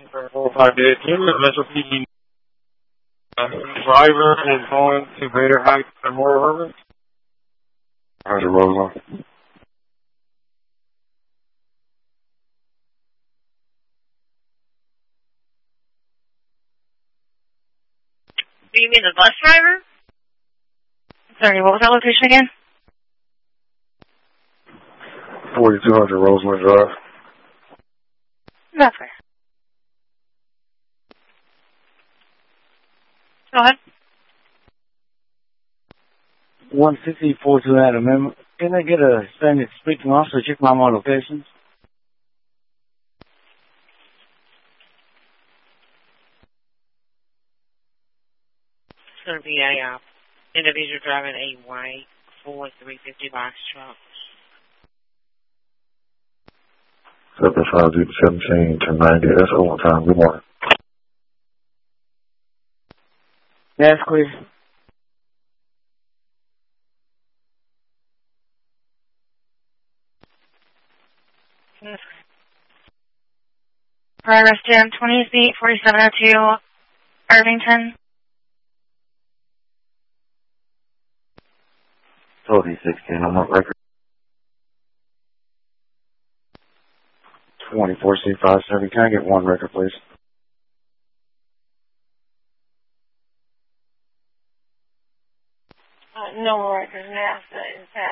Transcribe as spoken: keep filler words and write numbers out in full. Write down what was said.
four five days. Can you mess with the uh, driver is going to Vader Heights Memorial Urban? Roger, Rosemont. Do you mean the bus driver? Sorry, what was that location again? forty-two hundred Rosemont Drive. That's right. Go ahead. one fifty, forty-two had a memo. Can I get a Spanish speaking officer to check my more locations? It's going to be a uh, individual driving a white Ford three fifty box truck. seven five zero seventeen to ninety. That's all time. Good morning. That's clear. Yes. Progress Jam, twenty-eight forty-seven oh two, Irvington. forty sixteen, I'm on record. twenty-four C five seven. Can I get one record, please? Uh, no records. NASA is